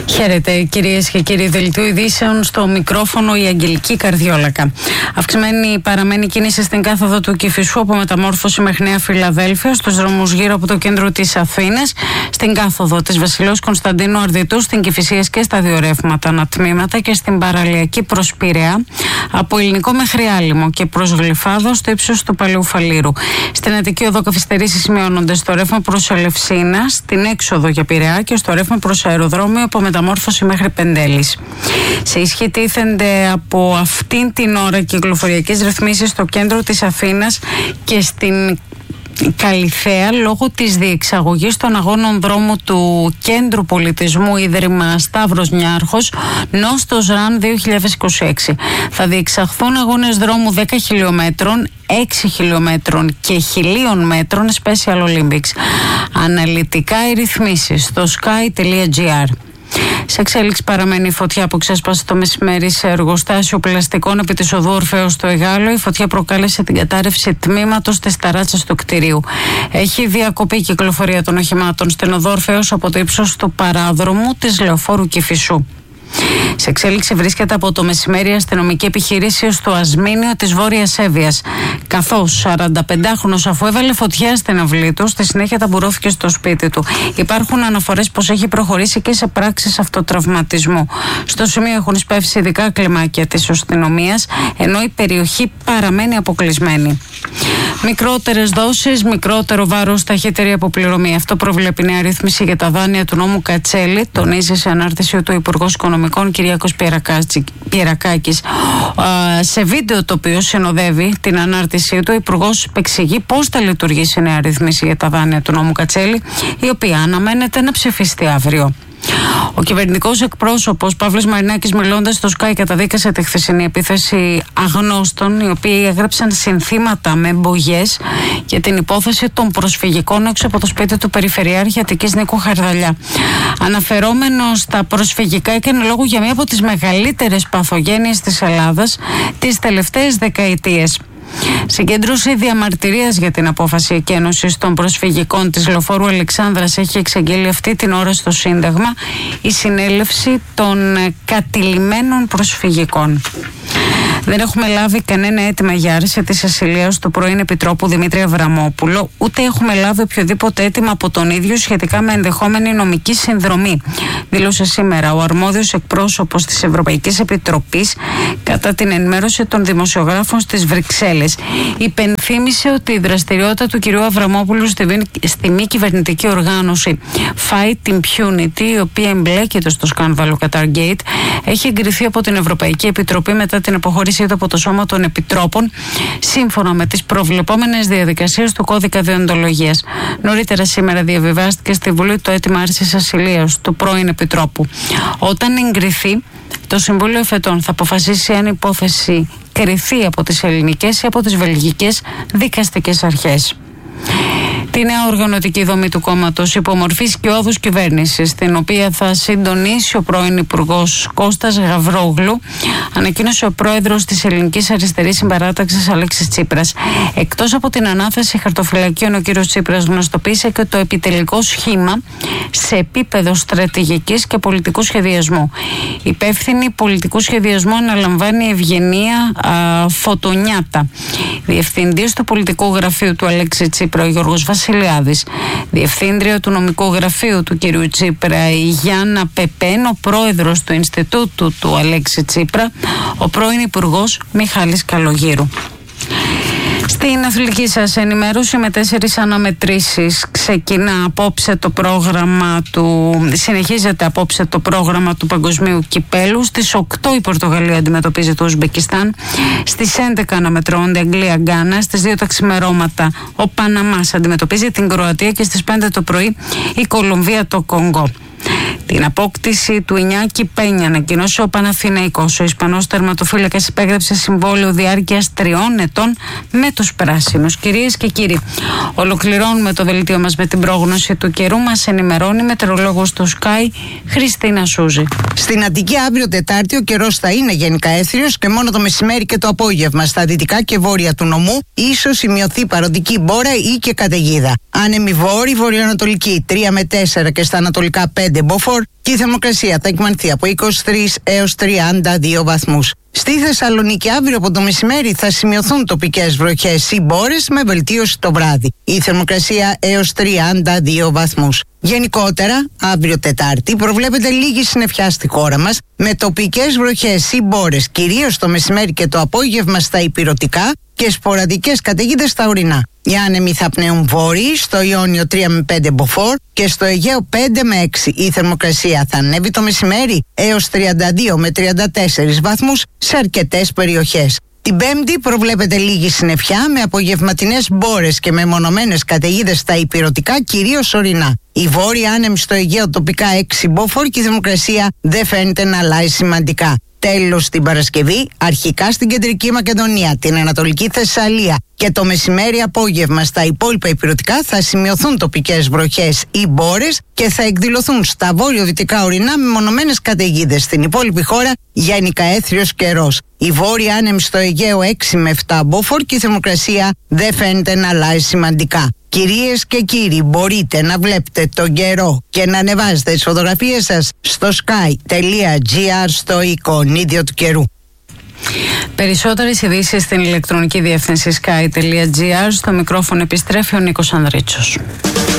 Χαίρετε κυρίες και κύριοι, δελτίο ειδήσεων, στο μικρόφωνο η Αγγελική Καρδιόλακα. Αυξημένη παραμένει κίνηση στην κάθοδο του Κηφισού από Μεταμόρφωση μέχρι Νέα Φιλαδέλφια, στους δρόμους γύρω από το κέντρο της Αθήνας, στην κάθοδο της Βασιλέως Κωνσταντίνου Αρδιτού, στην Κηφισίας και στα δύο ρεύματα ανατμήματα και στην παραλιακή προς Πειραιά, από Ελληνικό μέχρι Άλυμο και προς Γλυφάδο στο ύψος του Παλαιού Φαλήρου. Στην Αττική Οδό καθυστερήσεις σημειώνονται στο ρεύμα προς Ελευσίνα, στην έξοδο για Πειραιά και στο ρεύμα προς αεροδρόμιο από Μεταμόρφωση μέχρι Πεντέλης. Σε ισχύ τίθενται από αυτήν την ώρα κυκλοφοριακές ρυθμίσεις στο κέντρο της Αθήνας και στην Καλυθέα λόγω της διεξαγωγής των αγώνων δρόμου του Κέντρου Πολιτισμού Ίδρυμα Σταύρος Νιάρχος Νόστος Ραν 2026. Θα διεξαχθούν αγώνες δρόμου 10 χιλιόμετρων, 6 χιλιόμετρων και 1.000 μέτρων Special Olympics. Αναλυτικά οι ρυθμίσεις στο sky.gr. Σε εξέλιξη παραμένει η φωτιά που ξέσπασε το μεσημέρι σε εργοστάσιο πλαστικών επί της οδού Ορφέως στο Εγάλο. Η φωτιά προκάλεσε την κατάρρευση τμήματος της ταράτσας του κτηρίου. Έχει διακοπεί η κυκλοφορία των οχημάτων στην οδό Ορφέως από το ύψος του παράδρομου της Λεωφόρου Κηφισού. Σε εξέλιξη βρίσκεται από το μεσημέρι η αστυνομική επιχείρηση στο Ασμήνιο της Βόρειας Εύβοιας, καθώς 45χρονος, αφού έβαλε φωτιά στην αυλή του, στη συνέχεια ταμπουρώθηκε στο σπίτι του. Υπάρχουν αναφορές πως έχει προχωρήσει και σε πράξεις αυτοτραυματισμού. Στο σημείο έχουν εισπεύσει ειδικά κλιμάκια της αστυνομίας, ενώ η περιοχή παραμένει αποκλεισμένη. Μικρότερες δόσεις, μικρότερο βάρος, ταχύτερη αποπληρωμή. Αυτό προβλέπει νέα ρύθμιση για τα δάνεια του νόμου Κατσέλη, τονίζει σε ανάρτηση του Υπουργός Οικονομικών Κυριάκος Πιερακάκης. Σε βίντεο το οποίο συνοδεύει την ανάρτησή του, ο Υπουργός εξηγεί πώς θα λειτουργήσει η νέα ρύθμιση για τα δάνεια του νόμου Κατσέλη, η οποία αναμένεται να ψηφιστεί αύριο. Ο κυβερνητικός εκπρόσωπος Παύλος Μαρινάκης, μιλώντας στο Sky, καταδίκασε τη χθεσινή επίθεση αγνώστων, οι οποίοι έγραψαν συνθήματα με μπογιές για την υπόθεση των προσφυγικών έξω από το σπίτι του Περιφερειάρχη Αττικής Νίκου Χαρδαλιά. Αναφερόμενος στα προσφυγικά, έκανε λόγο για μία από τις μεγαλύτερες παθογένειες της Ελλάδας τις τελευταίες δεκαετίες. Συγκέντρωση διαμαρτυρίας για την απόφαση εκένωσης των προσφυγικών της Λεωφόρου Αλεξάνδρας έχει εξαγγείλει αυτή την ώρα στο Σύνταγμα η συνέλευση των κατηλημένων προσφυγικών. Δεν έχουμε λάβει κανένα αίτημα για άρση της ασυλίας του πρώην Επιτρόπου Δημήτρη Αβραμόπουλο, ούτε έχουμε λάβει οποιοδήποτε αίτημα από τον ίδιο σχετικά με ενδεχόμενη νομική συνδρομή, δήλωσε σήμερα ο αρμόδιος εκπρόσωπος της Ευρωπαϊκής Επιτροπής κατά την ενημέρωση των δημοσιογράφων στις Βρυξέλλες. Υπενθύμησε ότι η δραστηριότητα του κυρίου Αβραμόπουλου στη μη κυβερνητική οργάνωση Fight Impunity, η οποία εμπλέκεται στο σκάνδαλο Qatargate, έχει εγκριθεί από την Ευρωπαϊκή Επιτροπή μετά την αποχώρησή του από το Σώμα των Επιτρόπων, σύμφωνα με τις προβλεπόμενες διαδικασίες του Κώδικα Δεοντολογίας. Νωρίτερα σήμερα διαβιβάστηκε στη Βουλή το αίτημα άρσης ασυλίας του πρώην Επιτρόπου. Όταν εγκριθεί, το Συμβούλιο Εφετών θα αποφασίσει αν η υπόθεση κριθεί από τις ελληνικές ή από τις βελγικές δικαστικές αρχές. Τη νέα οργανωτική δομή του κόμματος υπομορφή σκιώδους κυβέρνησης, την οποία θα συντονίσει ο πρώην Υπουργός Κώστας Γαβρόγλου, ανακοίνωσε ο πρόεδρος της Ελληνικής Αριστερής Συμπαράταξης Αλέξης Τσίπρας. Εκτός από την ανάθεση χαρτοφυλακίων, ο κύριος Τσίπρας γνωστοποίησε και το επιτελικό σχήμα σε επίπεδο στρατηγικής και πολιτικού σχεδιασμού. Υπεύθυνη πολιτικού σχεδιασμού αναλαμβάνει η Ευγενία Φωτονιάτα. Διευθυντής του πολιτικού γραφείου του Αλέξη Τσίπρα, ο Γιώργος Βασιλιάδης. Διευθύντρια του νομικού γραφείου του κυρίου Τσίπρα, η Γιάννα Πεπέν. Ο πρόεδρος του Ινστιτούτου του Αλέξη Τσίπρα, ο πρώην Υπουργός Μιχάλης Καλογύρου. Στην αθλητική σας ενημέρωση με 4 αναμετρήσεις συνεχίζεται απόψε το πρόγραμμα του Παγκοσμίου Κυπέλου. Στις 8 η Πορτογαλία αντιμετωπίζει το Ουσμπεκιστάν, στις 11 αναμετρώνται Αγγλία-Γκάνα, στις 2 τα ξημερώματα ο Παναμάς αντιμετωπίζει την Κροατία και στις 5 το πρωί η Κολομβία το Κονγκό. Την απόκτηση του Ινιάκη Πένια ανακοινώσε ο Παναθηναϊκός. Ο Ισπανός τερματοφύλακας υπέγραψε συμβόλαιο διάρκειας 3 ετών με τους πράσινους. Κυρίες και κύριοι, ολοκληρώνουμε το δελτίο μας με την πρόγνωση του καιρού. Μας ενημερώνει η μετεωρολόγος του Sky, Χριστίνα Σούζη. Στην Αττική αύριο Τετάρτη ο καιρός θα είναι γενικά έθριος και μόνο το μεσημέρι και το απόγευμα στα δυτικά και βόρεια του νομού ίσως σημειωθεί παροδική μπόρα ή και καταιγίδα. Άνεμη βόρη, βορειοανατολική 3 με 4 και στα ανατολικά 5 μποφόρ. μποφόρ και η θερμοκρασία θα εκμανθεί από 23 έως 32 βαθμούς. Στη Θεσσαλονίκη αύριο από το μεσημέρι θα σημειωθούν τοπικές βροχές ή μπόρες με βελτίωση το βράδυ. Η θερμοκρασία έως 32 βαθμούς. Γενικότερα, αύριο Τετάρτη προβλέπεται λίγη συννεφιά στη χώρα μας με τοπικές βροχές ή μπόρες κυρίως το μεσημέρι και το απόγευμα στα ηπειρωτικά και σποραδικές καταιγίδες στα ορεινά. Οι άνεμοι θα πνέουν βόρειοι, στο Ιόνιο 3 με 5 μποφόρ και στο Αιγαίο 5 με 6. Η θερμοκρασία θα ανέβει το μεσημέρι έως 32 με 34 βαθμούς σε αρκετές περιοχές. Την Πέμπτη προβλέπεται λίγη συννεφιά με απογευματινές μπόρες και μεμονωμένες καταιγίδες στα ηπειρωτικά, κυρίως ορεινά. Η βόρεια άνεμη στο Αιγαίο τοπικά 6 μποφόρ και η θερμοκρασία δεν φαίνεται να αλλάζει σημαντικά. Τέλος, την Παρασκευή, αρχικά στην Κεντρική Μακεδονία, την Ανατολική Θεσσαλία και το μεσημέρι απόγευμα στα υπόλοιπα ηπειρωτικά θα σημειωθούν τοπικές βροχές ή μπόρες και θα εκδηλωθούν στα βόρειο-δυτικά ορεινά μεμονωμένες καταιγίδες. Στην υπόλοιπη χώρα γενικά έθριος καιρός. Η βόρεια άνεμη στο Αιγαίο 6 με 7 μποφόρ και η θερμοκρασία δεν φαίνεται να αλλάζει σημαντικά. Κυρίες και κύριοι, μπορείτε να βλέπετε τον καιρό και να ανεβάζετε τις φωτογραφίες σας στο sky.gr στο εικονίδιο του καιρού. Περισσότερες ειδήσεις στην ηλεκτρονική διεύθυνση sky.gr. Στο μικρόφωνο επιστρέφει ο Νίκος Ανδρίτσος.